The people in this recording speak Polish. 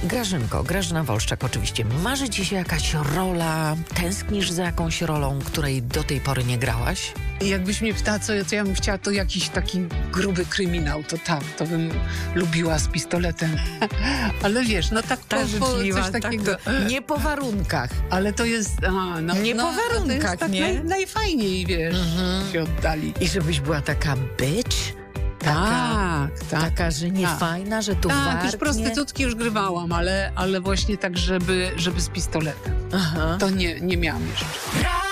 Grażyna Wolszczak oczywiście. Marzy ci się jakaś rola? Tęsknisz za jakąś rolą, której do tej pory nie grałaś? Jakbyś mnie pytała, co ja bym chciała, to jakiś taki gruby kryminał, to tak, to bym lubiła z pistoletem. Ale wiesz, no tak Ta życzliwa, coś takiego. Tak, nie po warunkach. Ale to jest... Nie po warunkach, to jest tak nie? Najfajniej, wiesz, się oddali. I żebyś była taka bitch? Tak. Taka, że nie fajna, że tu Tak, wartnie. już prostytutki już grywałam, ale właśnie tak, żeby z pistoletem. Aha. To nie miałam jeszcze.